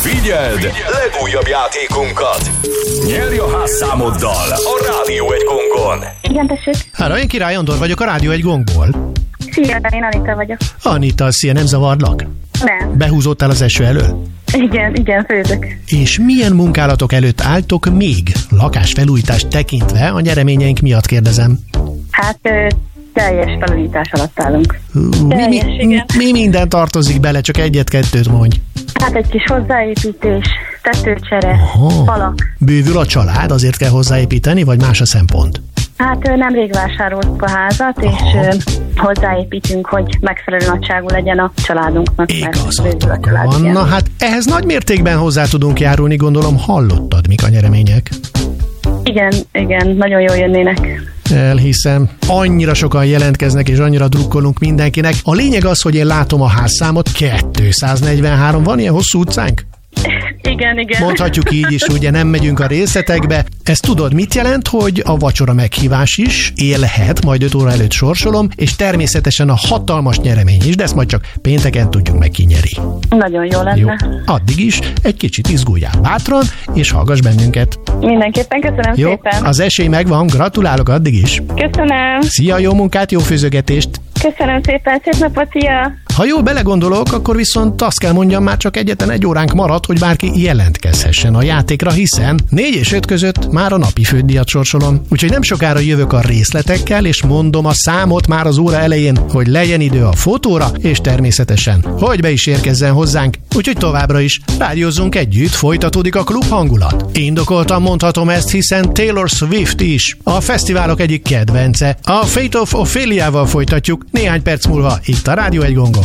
Figyeld legújabb játékunkat! Nyerj a házszámoddal a Rádió egy gongon! Igen, tessék. Hála, én Király Andor vagyok a Rádió egy gongból. Szia, én Anita vagyok. Anita, szia, nem zavarlak? Nem. Behúzódtál az eső elől? Igen, főzök. És milyen munkálatok előtt álltok még? Lakásfelújítást tekintve, a nyereményeink miatt kérdezem. Hát teljes felújítás alatt állunk. Mi minden tartozik bele, csak egyet-kettőt mondj. Hát egy kis hozzáépítés, tetőcsere, falak. Bővül a család, azért kell hozzáépíteni, vagy más a szempont? Hát nemrég vásároltuk a házat, és hozzáépítünk, hogy megfelelő nagyságú legyen a családunknak. Igazatok van. Na hát ehhez nagy mértékben hozzá tudunk járulni, gondolom hallottad, mik a nyeremények? Igen, nagyon jól jönnének. Elhiszem. Annyira sokan jelentkeznek, és annyira drukkolunk mindenkinek. A lényeg az, hogy én látom a házszámot, 243. Van ilyen hosszú utcánk? Igen. Mondhatjuk így is, ugye nem megyünk a részletekbe. Ezt tudod, mit jelent, hogy a vacsora meghívás is élhet, majd 5 óra előtt sorsolom, és természetesen a hatalmas nyeremény is, de ezt majd csak pénteken tudjuk meg, ki nyeri. Nagyon jó lenne. Jó. Addig is egy kicsit izguljál bátran, és hallgass bennünket. Mindenképpen köszönöm jó, szépen. Az esély megvan, gratulálok addig is. Köszönöm. Szia, jó munkát, jó főzögetést. Köszönöm szépen, szép napot, szia! Ha jól belegondolok, akkor viszont azt kell mondjam, már csak egyetlen 1 óránk maradt, hogy bárki jelentkezhessen a játékra, hiszen 4 és 5 között már a napi fődíjat sorsolom. Úgyhogy nem sokára jövök a részletekkel, és mondom a számot már az óra elején, hogy legyen idő a fotóra, és természetesen, hogy be is érkezzen hozzánk. Úgyhogy továbbra is rádiózzunk együtt, folytatódik a klub hangulat. Indokoltan mondhatom ezt, hiszen Taylor Swift is a fesztiválok egyik kedvence. A Fate of Ophelia-val folytatjuk néhány perc múlva itt a Rádió egy gongon.